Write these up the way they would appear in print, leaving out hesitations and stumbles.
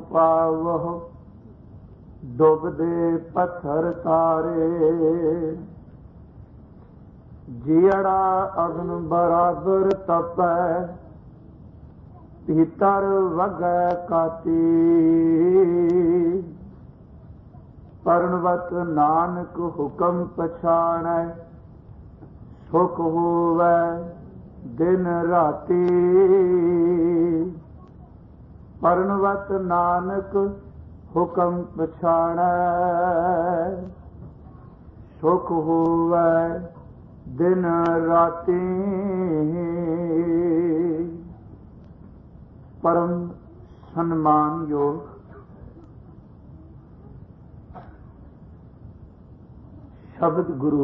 पावह डुबदे पत्थर तारे। जियड़ा अग्न बराबर तपै भीतर वगै काती। परनवत नानक हुक्म पछाणै सुख होवै दिन राती। परनवत नानक हुक्म पछाणै सुख होवै दिन राती। परम सम्मान योग शब्द गुरु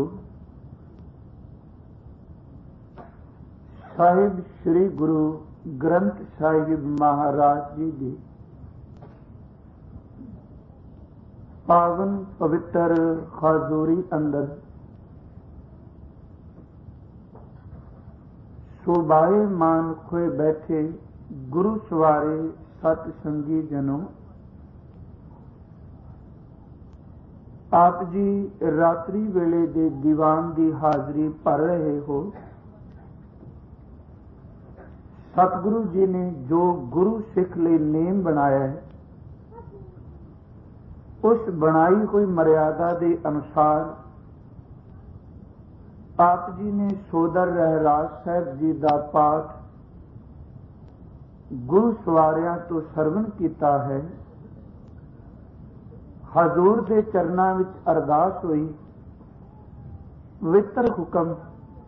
साहिब श्री गुरु ग्रंथ साहिब महाराज जी की पावन पवित्र हजूरी अंदर शोभाए मान खोए बैठे गुरु सवारे सत संगी जनों, आप जी रात्रि वेले दे दीवान की हाजरी भर रहे हो। सतगुरु जी ने जो गुरु सिख लिए नेम बनाया है, उस बनाई हुई मर्यादा के अनुसार आप जी ने सोदर रहराज साहब जी का पाठ गुरु सवारियां तो सरवण किया है। हजूर के चरणों में अरदास हुई, पवित्र हुक्म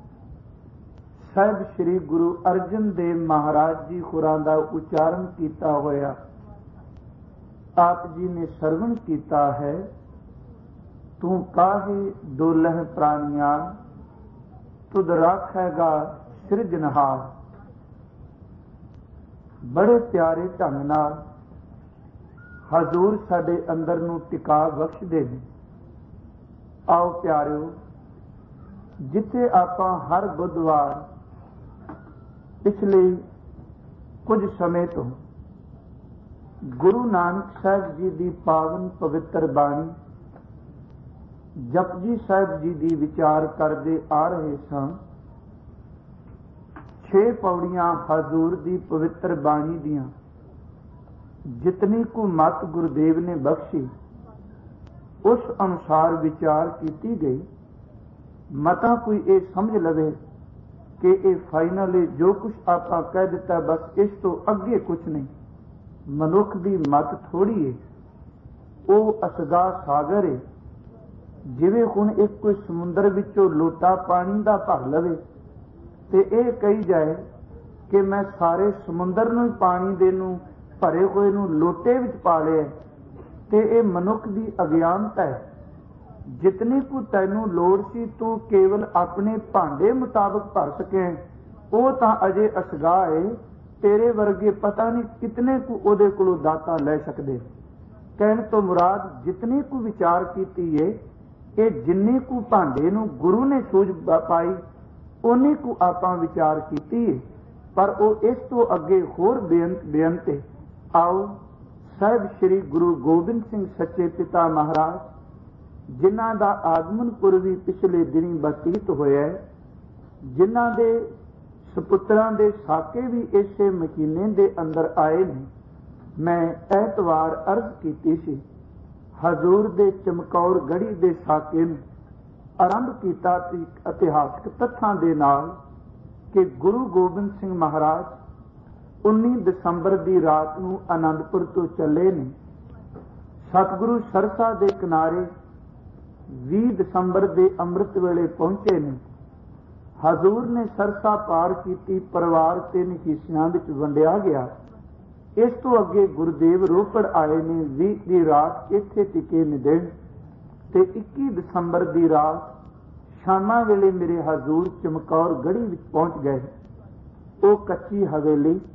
साहिब श्री गुरु अर्जन देव महाराज जी होरां दा उच्चारण किया होया आप जी ने सरवण किया है। तू काहे डोलह प्राणिया तुद राखेगा सिरजनहार। बड़े प्यारे ढंग नाल हजूर साडे अंदर नूं टिका बख्शदे ने। आओ प्यारिओ, जिथे आपां हर बुधवार पिछले कुछ समय तो गुरु नानक साहब जी की पावन पवित्र बाणी जपजी साहब जी की विचार करते आ रहे सन। 6 पौड़ियां हजूर की पवित्र बाणी दियां जितनी को मत गुरुदेव ने बख्शी, उस अनुसार विचार की गई। मता कोई ये समझ लवे कि ये फाइनल है, जो कुछ आप कह दिता बस इस तो अगे कुछ नहीं। मनुख की मत थोड़ी है, वो असगा सागर है। जिवें हुण एक कोई समुंदर विचों लोटा पानी का भर लवे ते ये कही जाए कि मैं सारे समुंदर नूं पानी दे नूं भरे हुए नूं लोटे विच पा लिया, ते ये मनुख की अज्ञानता है। जितनी को तैनूं लोड़ सी तू केवल अपने भांडे मुताबिक भर सके, वो तां अजे असगा है। तेरे वर्गे पता नहीं कितने को उहदे कोलों दाता लै सकदे। कहण तो मुराद जितनी को विचार कीती है, ये जिन्नी को भांडे नूं गुरु ने सूझ पाई उन्नी को आपां विचार कीती है, पर वो इस तो अगे होर बेअंत है। आओ साहिब श्री गुरु गोबिंद सिंह सच्चे पिता महाराज, जिन्हां दा आगमन पुरवी पिछले दिनी बतीत होया है, जिन्हां दे सपुत्रां दे साके भी इसे महीने दे अंदर आए ने, मैं ऐतवार अर्ज कीती सी। हजूर दे चमकौर गढ़ी दे साके नूं आरंभ किया इतिहासक तथ्यां दे नाल कि गुरु गोबिंद सिंह महाराज 19 दसंबर की रात नूं आनंदपुर तो चले ने। सतगुरु सरसा दे किनारे 20 दसंबर के अमृत वेले पहुंचे ने। हजूर ने सरसा पार की, परिवार 3 हिस्सियां विच वंडिया गया। इस तो अगे गुरुदेव रोपड़ आए ने। 20 की रात इत्थे टिके ने दिन ते 21 दसंबर की रात शामा वेले मेरे हजूर चमकौर गढ़ी विच पहुंच गए। वो कच्ची हवेली